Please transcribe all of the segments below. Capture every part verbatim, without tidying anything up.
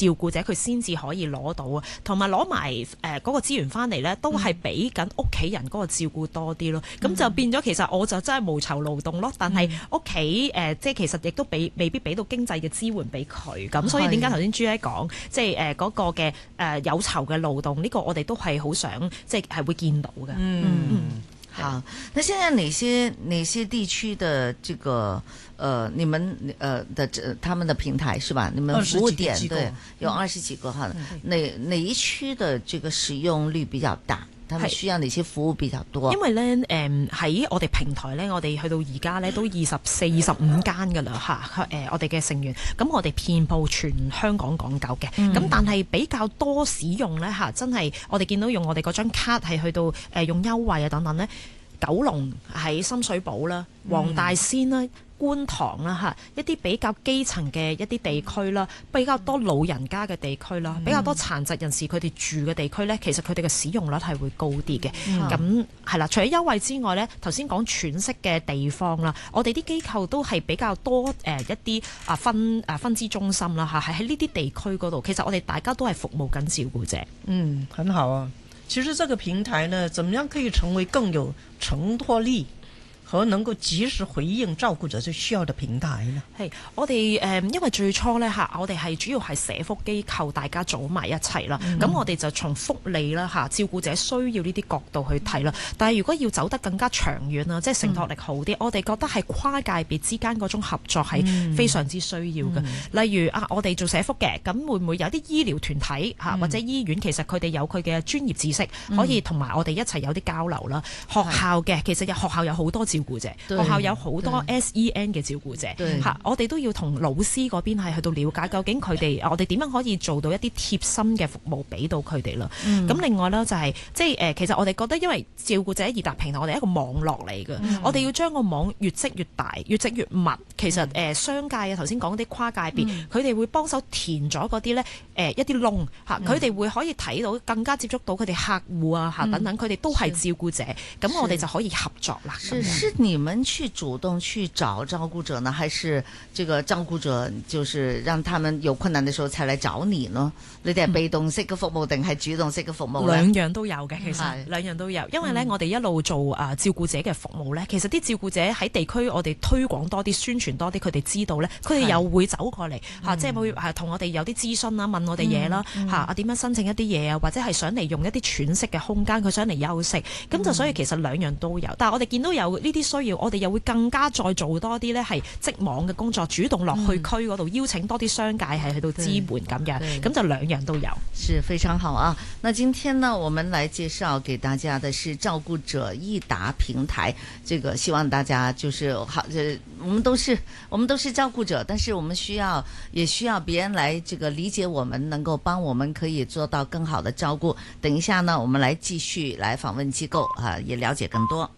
照顧者佢先至可以攞到啊，同埋攞埋誒嗰個資源翻嚟咧，都係俾緊屋企人嗰個照顧多啲咯。咁、嗯、就變咗其實我就真係無酬勞動咯，但係屋企誒即係其實亦都俾未必俾到經濟嘅支援俾佢。咁所以點解頭先朱姐講即係誒嗰個嘅誒、呃、有酬嘅勞動呢、呢個我哋都係好想即係係會見到嘅。嗯。 嗯好，那現在哪些哪些地區的這個呃，你們呃的這他們的平台是吧？你們服務點對有二十幾個哈，哪哪一區的這個使用率比較大？他們需要哪些服務比較多？ 因為咧，誒、嗯、喺我哋平台咧，我哋去到而家咧都二十四、二十五間㗎啦嚇。誒，我哋嘅成員，咁我哋遍佈全香港港九嘅。咁、嗯、但係比較多使用咧嚇，真係我哋見到用我哋嗰張卡係去到誒、呃、用優惠啊等等咧。九龍喺深水埗啦、黃大仙啦、觀塘啦嚇，一啲比較基層嘅一啲地區啦，比較多老人家嘅地區啦，比較多殘疾人士佢哋住嘅地區咧，其實佢哋嘅使用率係會高啲嘅。咁係啦，除咗優惠之外咧，頭先講喘息嘅地方啦，我哋啲機構都係比較多誒、呃、一啲啊分啊分支中心啦嚇，係喺呢啲地區嗰度，其實我哋大家都係服務緊照顧者。 嗯，很好啊。其實這個平台呢，怎麼樣可以成為更有承托力和能夠及時回應照顧者最需要的平台呢？ 係我哋誒、呃，因為最初咧嚇，我哋係主要係社福機構大家組埋一齊啦。咁、嗯、我哋就從福利啦嚇，照顧者需要呢啲角度去睇啦。但係如果要走得更加長遠啊，即係承托力好啲、嗯，我哋覺得係跨界別之間嗰種合作係非常之需要嘅、嗯。例如啊，我哋做社福嘅，咁會唔會有啲醫療團體嚇、嗯、或者醫院，其實佢哋有佢嘅專業知識，嗯、可以同埋我哋一齊有啲交流啦。學校嘅其實有學校有好多照顧者，學校有好多 S E N 嘅照顧者嚇，我哋都要同老師嗰邊係去到了解究竟佢哋，我哋點樣可以做到一啲貼心嘅服務俾到佢哋啦。咁、嗯、另外呢，就係、是、即係誒，其實我哋覺得因為照顧者易達平台，我哋係一個網絡嚟嘅、嗯，我哋要將個網越積越大，越積越密。其實誒、嗯呃、商界啊，頭先講啲跨界別，佢、嗯、哋會幫手填咗嗰啲咧誒一啲窿嚇，佢、嗯、哋會可以睇到更加接觸到佢哋客戶啊嚇等等，佢、嗯、哋都係照顧者，咁我哋就可以合作啦。 是是你們去主動去找照顧者呢，還是這個照顧者就是讓他們有困難的時候才來找你呢？你哋係被動式嘅服務定係主動式嘅服務呢？ 兩樣都有嘅，其實兩樣都有，因為咧、嗯、我哋一路做啊照顧者嘅服務咧，其實啲照顧者喺地區我哋推廣多啲、宣傳多啲，佢哋知道咧，佢哋又會走過嚟嚇，即係會係同我哋有啲諮詢啦，問我哋嘢啦嚇，啊點樣申請一啲嘢啊，或者係想嚟用一啲喘息嘅空間，佢想嚟休息，咁、嗯、就所以其實兩樣都有。但係我哋見到有呢啲需要，我哋又會更加再做多啲咧係織網嘅工作，主動落去區嗰度、嗯、邀請多啲商界係去到支援咁樣，咁就兩樣都有， 是非常好啊！那今天呢，我們來介紹給大家的是照顧者易達平台，這個希望大家就是好，呃，我們都是我們都是照顧者，但是我們需要也需要別人來這個理解我們，能夠幫我們可以做到更好的照顧。等一下呢，我們來繼續來訪問機構啊，也了解更多。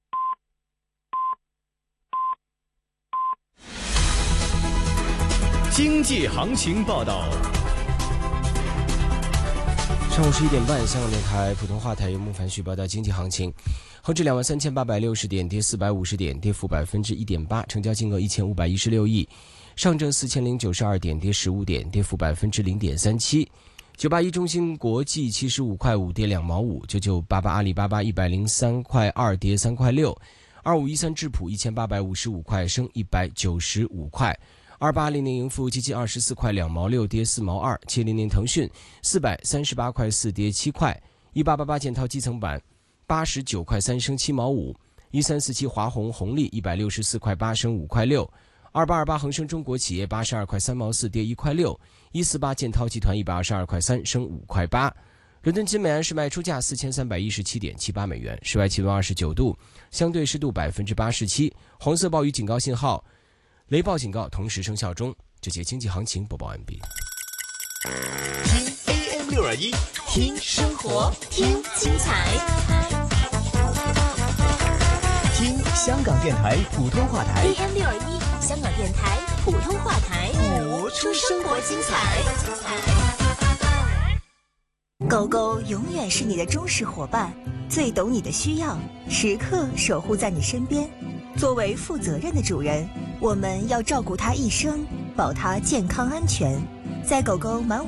經濟行情報道。 上午十一點半，香港電台普通話台由孟凡旭報道經濟行情。恒指兩萬三千八百六十點，跌四百五十點，跌幅百分之一點八，成交金額一千五百一十六億。上證四千零九十二點，跌十五點，跌幅百分之零點三七。九八一中芯國際七十五塊五，跌兩毛五。九九八八阿里巴巴一百零三塊二，跌三塊六。二五一三智普一千八百五十五塊，升一百九十五塊。二八零零盈富基金二十四塊兩毛六，跌四毛二。七零零騰訊四百三十八塊四，跌七塊。一八八八建滔基層板八十九塊三，升七毛五。一三四七華虹紅利一百六十四塊八，升五塊六。二八二八恒生中國企業八十二塊三毛四，跌一塊六。一四八建滔集團一百二十二塊三，升五塊八。倫敦金每安士賣出價四千三百一十七點七八美元，室外氣溫二十九度，相對濕度百分之八十七，紅色暴雨警告信號。雷暴警告同時生效中。這節經濟行情播報完畢。 聽 A M 六二一，聽生活，聽精彩，聽香港電台普通話台 A M 六二一，香港電台普通話台， 播出生活精彩。 狗狗永遠是你的忠實夥伴，最懂你的需要，時刻守護在你身邊。作為負責任的主人，我們要照顧它一生，保它健康安全。在狗狗滿